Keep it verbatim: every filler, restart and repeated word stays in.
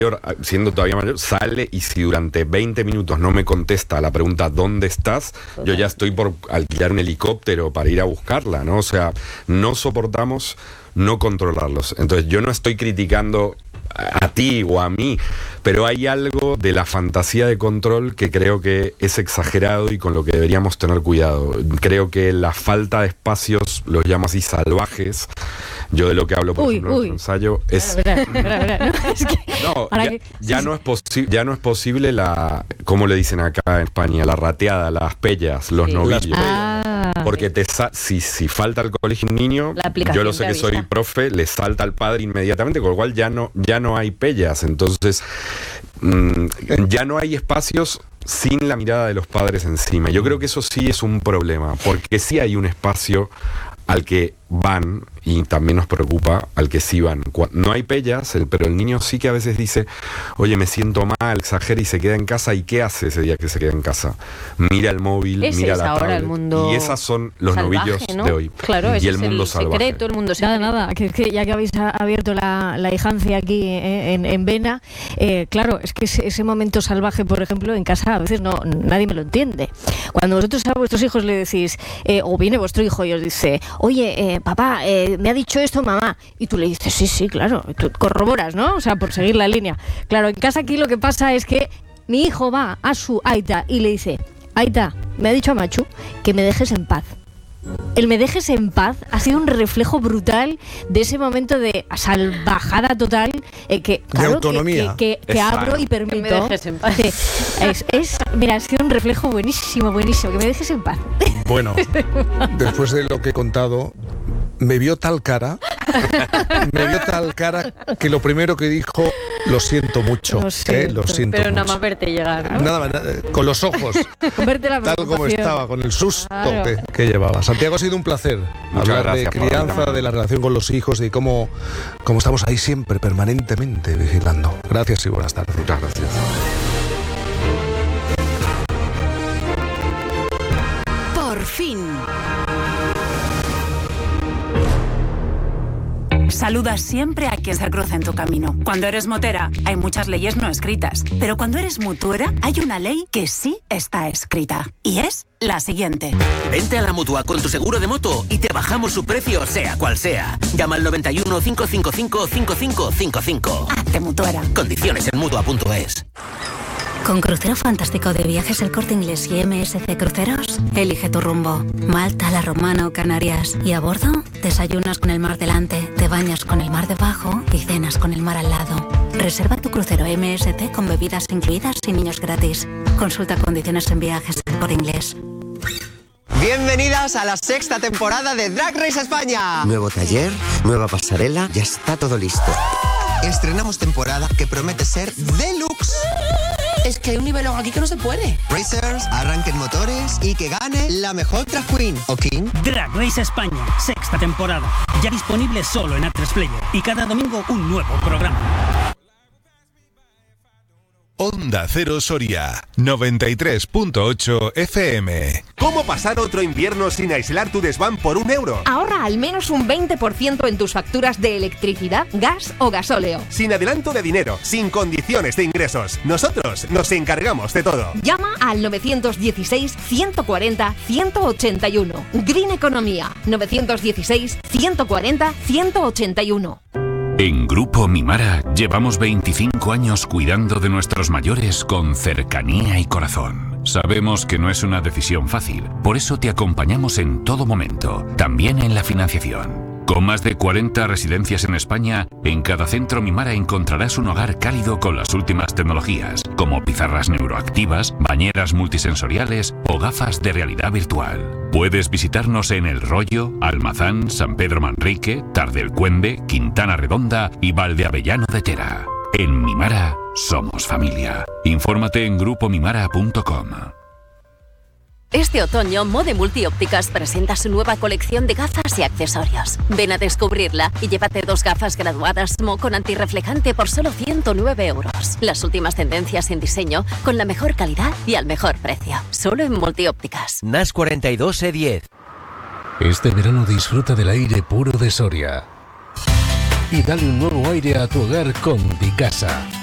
siendo todavía mayor, sale y si durante veinte minutos no me contesta a la pregunta ¿dónde estás? Okay. Yo ya estoy por alquilar un helicóptero para ir a buscarla, ¿no? O sea, no soportamos no controlarlos. Entonces yo no estoy criticando a ti o a mí, pero hay algo de la fantasía de control que creo que es exagerado y con lo que deberíamos tener cuidado. Creo que la falta de espacios, los llamo así salvajes, yo de lo que hablo por uy, ejemplo uy. en el ensayo es verá, verá, verá, verá. No, es que, no ya, que, ya sí, no es posi- ya no es posible la, como le dicen acá en España, la rateada, las pellas, los sí, novillos. Ah, porque te sa- si, si falta al colegio un niño, yo lo sé que soy profe, le salta al padre inmediatamente, con lo cual ya no, ya no hay pellas. Entonces mmm, ya no hay espacios sin la mirada de los padres encima. Yo creo que eso sí es un problema, porque sí hay un espacio al que van, y también nos preocupa, al que sí van. No hay pellas, pero el niño sí que a veces dice, oye, me siento mal, exagera y se queda en casa. ¿Y qué hace ese día que se queda en casa? Mira el móvil, ese mira es la ahora tablet. El mundo y esas son los salvaje, novillos, ¿no? de hoy. Claro, y ese el es mundo el salvaje. secreto, el mundo secreto. Nada, nada, que, que ya que habéis abierto la, la hijancia aquí eh, en, en Vena, eh, claro, es que ese, ese momento salvaje, por ejemplo, en casa a veces no nadie me lo entiende. Cuando vosotros a vuestros hijos le decís, eh, o viene vuestro hijo y os dice, oye, eh, papá, eh, me ha dicho esto mamá, y tú le dices, sí, sí, claro, tú corroboras, ¿no? O sea, por seguir la línea. Claro, en casa aquí lo que pasa es que mi hijo va a su Aita y le dice, Aita, me ha dicho a Machu que me dejes en paz. El me dejes en paz ha sido un reflejo brutal de ese momento de salvajada total eh, que, claro, de autonomía que, que, que, que abro y permito que me dejes en paz. Sí, es, es, mira, ha sido un reflejo buenísimo, buenísimo, que me dejes en paz. Bueno, después de lo que he contado, me vio tal cara, me vio tal cara que lo primero que dijo, lo siento mucho, lo siento, ¿eh? Lo siento pero mucho. nada más verte llegar, ¿no? Nada más, con los ojos, con verte la tal como estaba, con el susto claro. que, que llevaba. Santiago, ha sido un placer Muchas hablar gracias, de crianza, Pablo. de la relación con los hijos, de cómo, cómo estamos ahí siempre, permanentemente vigilando. Gracias y buenas tardes. Muchas gracias. Por fin. Saluda siempre a quien se cruza en tu camino. Cuando eres motera, hay muchas leyes no escritas. Pero cuando eres mutuera, hay una ley que sí está escrita. Y es la siguiente. Vente a la Mutua con tu seguro de moto y te bajamos su precio, sea cual sea. Llama al noventa y uno, cinco cinco cinco, cinco cinco cinco cinco. Hazte mutuera. Condiciones en mutua punto es. Con Crucero Fantástico de Viajes El Corte Inglés y M S C Cruceros, elige tu rumbo. Malta, La Romana o Canarias. Y a bordo, desayunas con el mar delante, te bañas con el mar debajo y cenas con el mar al lado. Reserva tu crucero M S C con bebidas incluidas y niños gratis. Consulta condiciones en Viajes El Corte Inglés. Bienvenidas a la sexta temporada de Drag Race España. Nuevo taller, nueva pasarela, ya está todo listo. Estrenamos temporada que promete ser deluxe. Es que hay un nivelón aquí que no se puede. Racers, arranquen motores y que gane la mejor drag queen o king. Drag Race España, sexta temporada. Ya disponible solo en A tres Player. Y cada domingo un nuevo programa. Onda Cero Soria, noventa y tres punto ocho F M. ¿Cómo pasar otro invierno sin aislar tu desván por un euro? Ahorra al menos un veinte por ciento en tus facturas de electricidad, gas o gasóleo. Sin adelanto de dinero, sin condiciones de ingresos. Nosotros nos encargamos de todo. Llama al nueve uno seis, uno cuatro cero, uno ocho uno. Green Economía, nueve uno seis, uno cuatro cero, uno ocho uno. En Grupo Mimara llevamos veinticinco años cuidando de nuestros mayores con cercanía y corazón. Sabemos que no es una decisión fácil, por eso te acompañamos en todo momento, también en la financiación. Con más de cuarenta residencias en España, en cada centro Mimara encontrarás un hogar cálido con las últimas tecnologías, como pizarras neuroactivas, bañeras multisensoriales o gafas de realidad virtual. Puedes visitarnos en El Rollo, Almazán, San Pedro Manrique, Tardelcuende, Quintana Redonda y Valdeavellano de Tera. En Mimara somos familia. Infórmate en grupo mimara punto com. Este otoño, Mode Multiópticas presenta su nueva colección de gafas y accesorios. Ven a descubrirla y llévate dos gafas graduadas M O con antirreflejante por solo ciento nueve euros. Las últimas tendencias en diseño con la mejor calidad y al mejor precio. Solo en Multiópticas. N A S cuarenta y dos E diez. Este verano disfruta del aire puro de Soria. Y dale un nuevo aire a tu hogar con Dicasa.